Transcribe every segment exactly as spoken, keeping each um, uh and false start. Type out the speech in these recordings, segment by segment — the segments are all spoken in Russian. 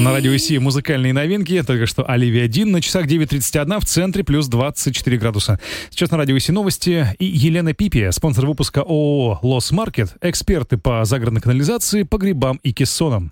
На радио Си музыкальные новинки. Только что Оливия Дин. На часах девять тридцать один, в центре плюс двадцать четыре градуса. Сейчас на радио Си новости. И Елена Пипия, спонсор выпуска ООО «Лос Маркет», эксперты по загородной канализации, по грибам и кессонам.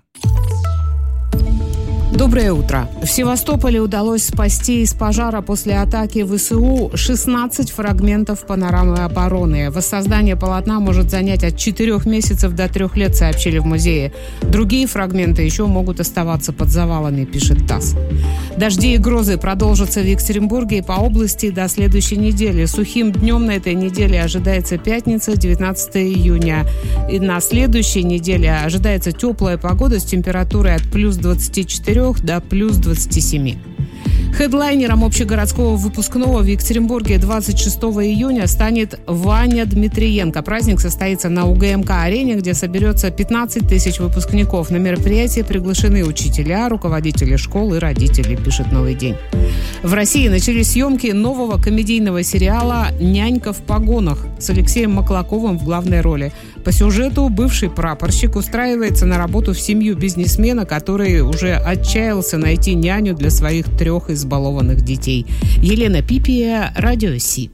Доброе утро. В Севастополе удалось спасти из пожара после атаки ВСУ шестнадцать фрагментов панорамы обороны. Воссоздание полотна может занять от четырех месяцев до трех лет, сообщили в музее. Другие фрагменты еще могут оставаться под завалами, пишет ТАСС. Дожди и грозы продолжатся в Екатеринбурге и по области до следующей недели. Сухим днем на этой неделе ожидается пятница, девятнадцатого июня. И на следующей неделе ожидается теплая погода с температурой от плюс двадцати четырёх до плюс двадцати семи. Хедлайнером общегородского выпускного в Екатеринбурге двадцать шестого июня станет Ваня Дмитриенко. Праздник состоится на УГМК-арене, где соберется пятнадцать тысяч выпускников. На мероприятие приглашены учителя, руководители школ и родители, пишет «Новый день». В России начались съемки нового комедийного сериала «Нянька в погонах» с Алексеем Маклаковым в главной роли. По сюжету бывший прапорщик устраивается на работу в семью бизнесмена, который уже отчаялся найти няню для своих трех избалованных детей. Елена Пипия, радио Си.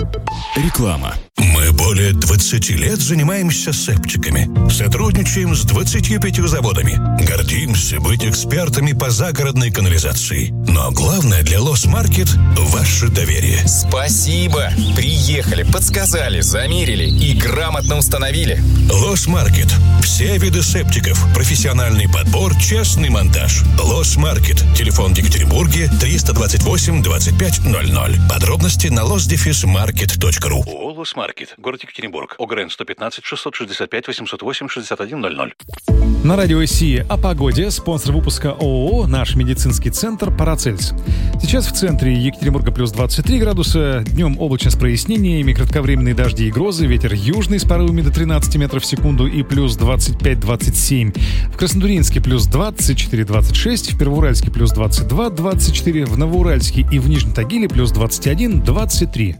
Реклама. Мы более двадцати лет занимаемся септиками. Сотрудничаем с двадцатью пятью заводами. Гордимся быть экспертами по загородной канализации. Но главное для Лос Маркет – ваше доверие. Спасибо! Приехали, подсказали, замерили и грамотно установили. Лос Маркет. Все виды септиков. Профессиональный подбор, честный монтаж. Лос Маркет. Телефон в Екатеринбурге триста двадцать восемь двадцать пять ноль ноль. Подробности на лос маркет точка ру. ООО «Лос Маркет», город Екатеринбург. ОГРН сто пятнадцать шестьсот шестьдесят пять восемьсот восемь шестьдесят один ноль ноль. На радио Си о погоде. Спонсор выпуска ООО «Наш медицинский центр Парацельс». Сейчас в центре Екатеринбурга плюс двадцать три градуса. Днем облачно с прояснениями, кратковременные дожди и грозы. Ветер южный с порывами до тринадцати метров в секунду и плюс двадцать пять двадцать семь. В Краснотурьинске плюс двадцать четыре двадцать шесть. В Первоуральске плюс двадцать два двадцать четыре. В Новоуральске и в Нижнем Тагиле плюс двадцать один двадцать три.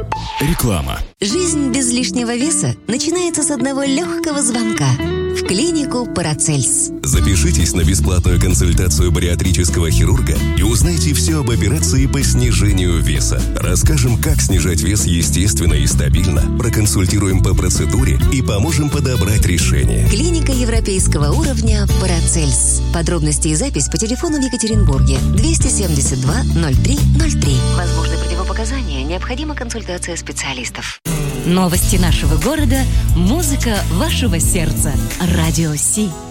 Реклама. Жизнь без лишнего веса начинается с одного легкого звонка в клинику Парацельс. Запишитесь на бесплатную консультацию бариатрического хирурга и узнайте все об операции по снижению веса. Расскажем, как снижать вес естественно и стабильно, проконсультируем по процедуре и поможем подобрать решение. Клиника европейского уровня Парацельс. Подробности и запись по телефону в Екатеринбурге двести семьдесят два ноль три ноль три. Возможны противопоказания, необходима консультация специалистов. Новости нашего города, музыка вашего сердца. Радио Си.